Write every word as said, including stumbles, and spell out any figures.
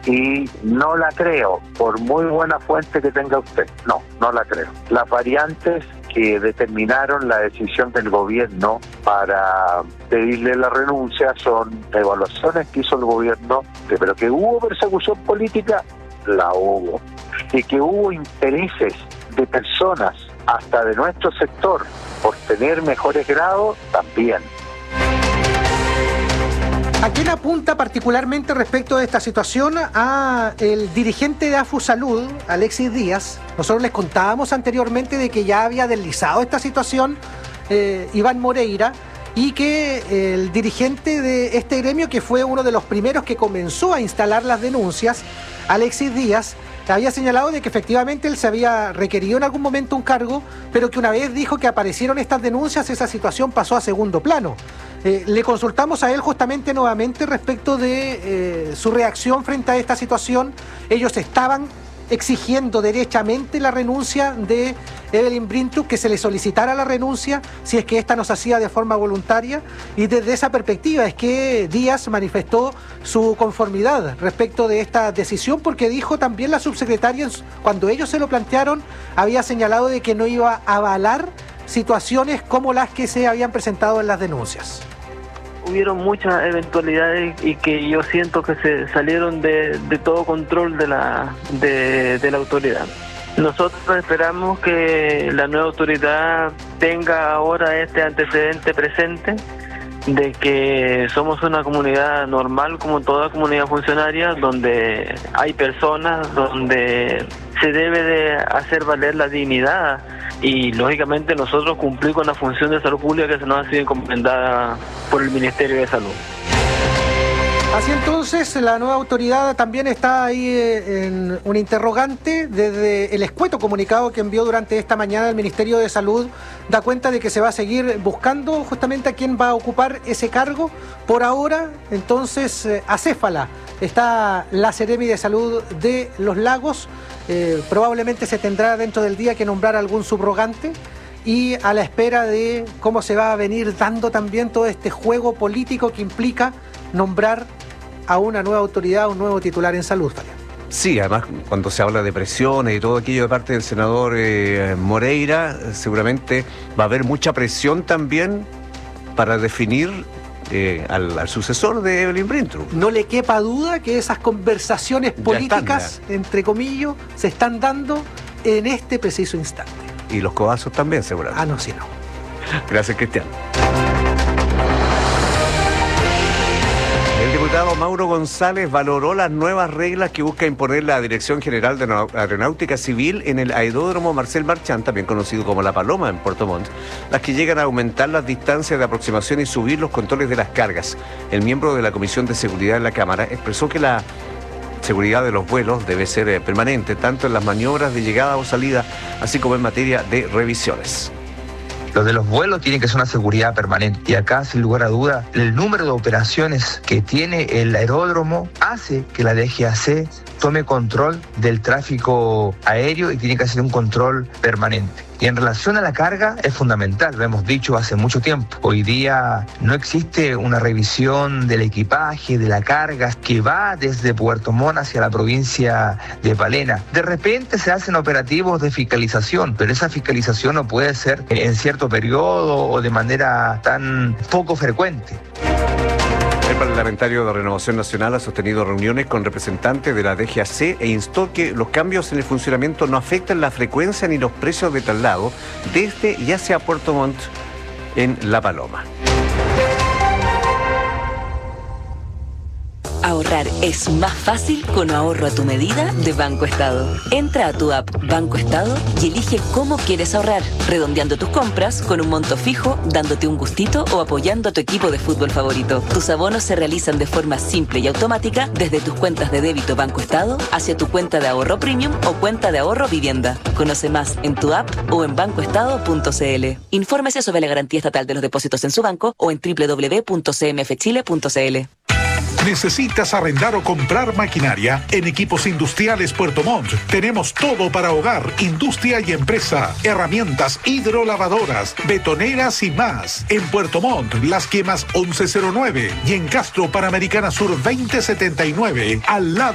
y no la creo, por muy buena fuente que tenga usted. No, no la creo. Las variantes que determinaron la decisión del gobierno para pedirle la renuncia son evaluaciones que hizo el gobierno, pero que hubo persecución política, la hubo, y que hubo intereses de personas, hasta de nuestro sector, por tener mejores grados, también. ¿A quién apunta particularmente respecto de esta situación? A el dirigente de Afusalud, Alexis Díaz. Nosotros les contábamos anteriormente de que ya había deslizado esta situación eh, Iván Moreira, y que el dirigente de este gremio, que fue uno de los primeros que comenzó a instalar las denuncias, Alexis Díaz, había señalado de que efectivamente él se había requerido en algún momento un cargo, pero que una vez dijo que aparecieron estas denuncias, esa situación pasó a segundo plano. Eh, le consultamos a él justamente nuevamente respecto de eh, su reacción frente a esta situación. Ellos estaban exigiendo derechamente la renuncia de Evelyn Brintrup, que se le solicitara la renuncia si es que ésta no se hacía de forma voluntaria, y desde esa perspectiva es que Díaz manifestó su conformidad respecto de esta decisión, porque dijo también la subsecretaria, cuando ellos se lo plantearon, había señalado de que no iba a avalar situaciones como las que se habían presentado en las denuncias. Hubieron muchas eventualidades y que yo siento que se salieron de, de todo control de la, de, de la autoridad. Nosotros esperamos que la nueva autoridad tenga ahora este antecedente presente de que somos una comunidad normal como toda comunidad funcionaria, donde hay personas, donde se debe de hacer valer la dignidad y lógicamente nosotros cumplir con la función de salud pública que se nos ha sido encomendada por el Ministerio de Salud. Así entonces, la nueva autoridad también está ahí en un interrogante. Desde el escueto comunicado que envió durante esta mañana el Ministerio de Salud, da cuenta de que se va a seguir buscando justamente a quién va a ocupar ese cargo. Por ahora, entonces, acéfala está la Seremi de Salud de Los Lagos. Eh, probablemente se tendrá dentro del día que nombrar algún subrogante, y a la espera de cómo se va a venir dando también todo este juego político que implica nombrar a una nueva autoridad, un nuevo titular en salud, Fabián. Sí, además cuando se habla de presiones y todo aquello de parte del senador eh, Moreira, seguramente va a haber mucha presión también para definir eh, al, al sucesor de Evelyn Brintrup. No le quepa duda que esas conversaciones políticas, entre comillas, se están dando en este preciso instante. Y los codazos también, seguramente. Ah, no, sí, no. Gracias, Cristian. El diputado Mauro González valoró las nuevas reglas que busca imponer la Dirección General de Aeronáutica Civil en el aeródromo Marcel Marchand, también conocido como La Paloma en Puerto Montt, las que llegan a aumentar las distancias de aproximación y subir los controles de las cargas. El miembro de la Comisión de Seguridad en la Cámara expresó que la seguridad de los vuelos debe ser permanente, tanto en las maniobras de llegada o salida, así como en materia de revisiones. Lo de los vuelos tiene que ser una seguridad permanente. Y acá, sin lugar a duda, el número de operaciones que tiene el aeródromo hace que la D G A C tome control del tráfico aéreo y tiene que hacer un control permanente. Y en relación a la carga es fundamental, lo hemos dicho hace mucho tiempo. Hoy día no existe una revisión del equipaje, de la carga que va desde Puerto Montt hacia la provincia de Palena. De repente se hacen operativos de fiscalización, pero esa fiscalización no puede ser en cierto periodo o de manera tan poco frecuente. El parlamentario de Renovación Nacional ha sostenido reuniones con representantes de la D G A C e instó que los cambios en el funcionamiento no afecten la frecuencia ni los precios de traslado desde y hacia Puerto Montt en La Paloma. Ahorrar es más fácil con ahorro a tu medida de Banco Estado. Entra a tu app Banco Estado y elige cómo quieres ahorrar, redondeando tus compras con un monto fijo, dándote un gustito o apoyando a tu equipo de fútbol favorito. Tus abonos se realizan de forma simple y automática desde tus cuentas de débito Banco Estado hacia tu cuenta de ahorro premium o cuenta de ahorro vivienda. Conoce más en tu app o en banco estado punto c l. Infórmese sobre la garantía estatal de los depósitos en su banco o en doble u doble u doble u punto c m f chile punto c l. ¿Necesitas arrendar o comprar maquinaria? En Equipos Industriales Puerto Montt tenemos todo para hogar, industria y empresa, herramientas hidrolavadoras, betoneras y más. En Puerto Montt, Las Quemas once cero nueve y en Castro Panamericana Sur veinte setenta y nueve, al lado